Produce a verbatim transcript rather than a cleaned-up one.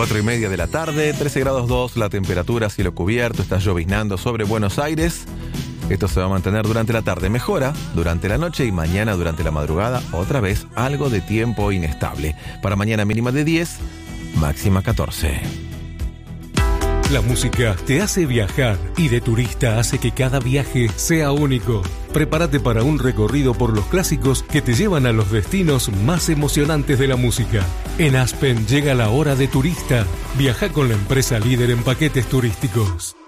cuatro y media de la tarde, trece grados dos, la temperatura, cielo cubierto, está lloviznando sobre Buenos Aires. Esto se va a mantener durante la tarde, mejora durante la noche y mañana durante la madrugada, otra vez algo de tiempo inestable. Para mañana mínima de diez, máxima catorce. La música te hace viajar y de turista hace que cada viaje sea único. Prepárate para un recorrido por los clásicos que te llevan a los destinos más emocionantes de la música. En Aspen llega la hora de turista. Viaja con la empresa líder en paquetes turísticos.